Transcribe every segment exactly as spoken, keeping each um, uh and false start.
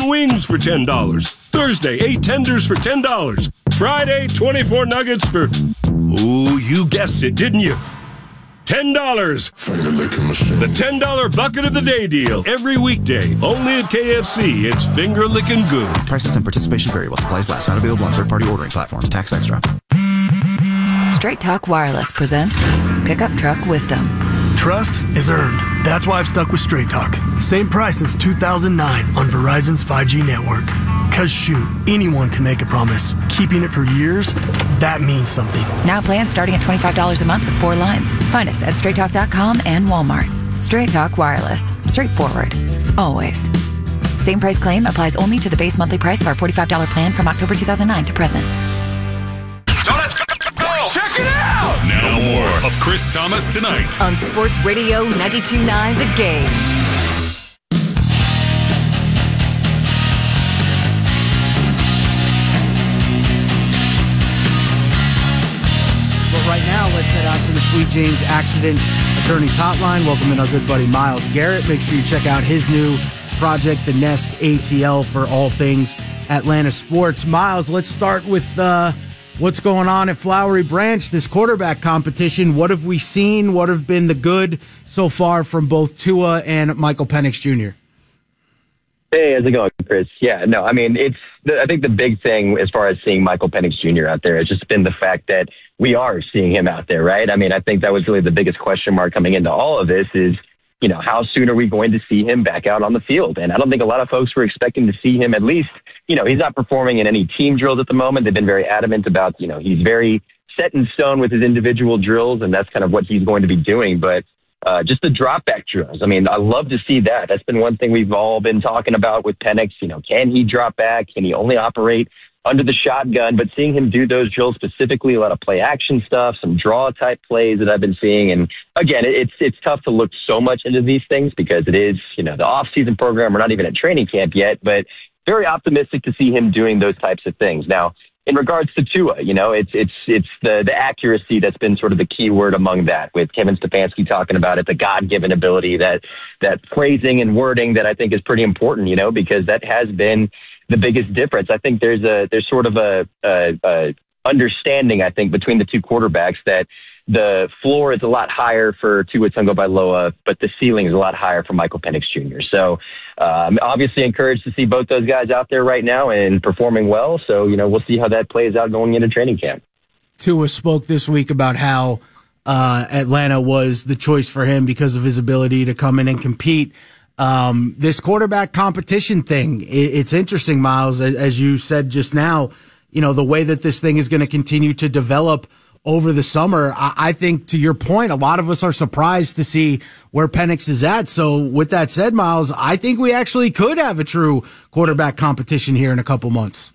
ten wings for ten dollars. Thursday, eight tenders for ten dollars. Friday, twenty-four nuggets for, ooh, you guessed it, didn't you? ten dollars. The ten dollar bucket of the day deal. Every weekday. Only at K F C. It's finger licking good. Prices and participation vary while supplies last. Not available on third-party ordering platforms. Tax extra. Straight Talk Wireless presents Pickup Truck Wisdom. Trust is earned. That's why I've stuck with Straight Talk. Same price since two thousand nine on Verizon's five G network. Cause shoot, anyone can make a promise. Keeping it for years, that means something. Now plans starting at twenty-five dollars a month with four lines. Find us at straight talk dot com and Walmart. Straight Talk Wireless. Straightforward. Always. Same price claim applies only to the base monthly price of our forty-five dollars plan from October two thousand nine to present. So let's go! Check it out! Now more of Chris Thomas Tonight on Sports Radio ninety-two point nine The Game. Right now, let's head out to the Sweet James Accident Attorneys Hotline. Welcome in our good buddy Myles Garrett. Make sure you check out his new project, The Nest A T L, for all things Atlanta sports. Myles, let's start with uh, what's going on at Flowery Branch, this quarterback competition. What have we seen? What have been the good so far from both Tua and Michael Penix Junior? Hey, how's it going, Chris? Yeah, no, I mean, it's, the, I think the big thing as far as seeing Michael Penix Junior out there has just been the fact that we are seeing him out there, right? I mean, I think that was really the biggest question mark coming into all of this is, you know, how soon are we going to see him back out on the field? And I don't think a lot of folks were expecting to see him at least, you know, he's not performing in any team drills at the moment. They've been very adamant about, you know, he's very set in stone with his individual drills, and that's kind of what he's going to be doing. But Uh, just the drop back drills. I mean, I love to see that. That's been one thing we've all been talking about with Penix. You know, can he drop back? Can he only operate under the shotgun? But seeing him do those drills specifically, a lot of play action stuff, some draw type plays that I've been seeing. And again, it's it's tough to look so much into these things because it is, you know, the off season program. We're not even at training camp yet, but very optimistic to see him doing those types of things. Now, in regards to Tua, you know, it's it's it's the the accuracy that's been sort of the key word among that, with Kevin Stefanski talking about it, the God-given ability, that that phrasing and wording that I think is pretty important, you know, because that has been the biggest difference. I think there's a there's sort of a, a, a understanding, I think, between the two quarterbacks that the floor is a lot higher for Tua Tagovailoa, but the ceiling is a lot higher for Michael Penix Junior So uh, I'm obviously encouraged to see both those guys out there right now and performing well. So, you know, we'll see how that plays out going into training camp. Tua spoke this week about how uh, Atlanta was the choice for him because of his ability to come in and compete. Um, this quarterback competition thing, it, it's interesting, Myles, as, as you said just now, you know, the way that this thing is going to continue to develop over the summer. I, I think, to your point, a lot of us are surprised to see where Penix is at. So with that said, Myles, I think we actually could have a true quarterback competition here in a couple months.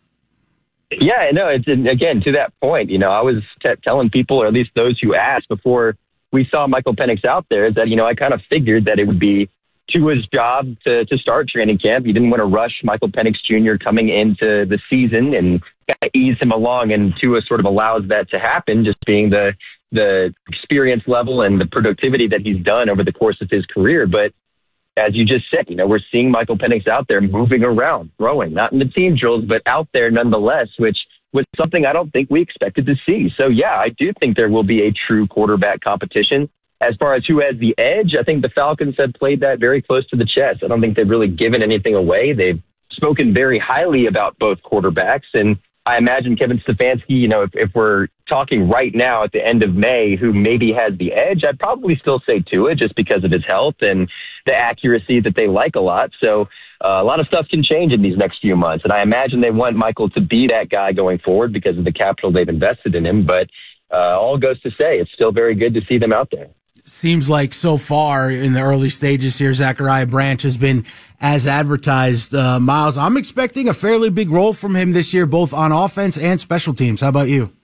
Yeah, no, it's, again, to that point, you know, I was t- telling people, or at least those who asked before we saw Michael Penix out there, is that, you know, I kind of figured that it would be Tua's job to, to start training camp. You didn't want to rush Michael Penix Junior coming into the season and kind of ease him along, and Tua sort of allows that to happen, just being the the experience level and the productivity that he's done over the course of his career. But as you just said, you know, we're seeing Michael Penix out there moving around, throwing, not in the team drills, but out there nonetheless, which was something I don't think we expected to see. So, yeah, I do think there will be a true quarterback competition. As far as who has the edge, I think the Falcons have played that very close to the chest. I don't think they've really given anything away. They've spoken very highly about both quarterbacks, and I imagine Kevin Stefanski, you know, if, if we're talking right now at the end of May, who maybe has the edge, I'd probably still say Tua, just because of his health and the accuracy that they like a lot. So uh, a lot of stuff can change in these next few months. And I imagine they want Michael to be that guy going forward because of the capital they've invested in him. But uh, all goes to say, it's still very good to see them out there. Seems like so far in the early stages here, Zachariah Branch has been as advertised. Uh, Myles, I'm expecting a fairly big role from him this year, both on offense and special teams. How about you?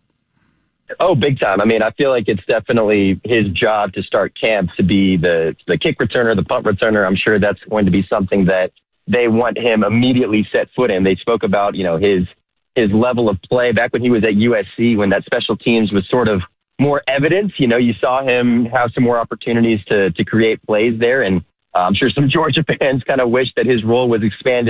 Oh, big time. I mean, I feel like it's definitely his job to start camp to be the, the kick returner, the punt returner. I'm sure that's going to be something that they want him immediately set foot in. They spoke about, you know, his, his level of play back when he was at U S C, when that special teams was sort of more evidence. You know, you saw him have some more opportunities to, to create plays there. And uh, I'm sure some Georgia fans kind of wish that his role was expanded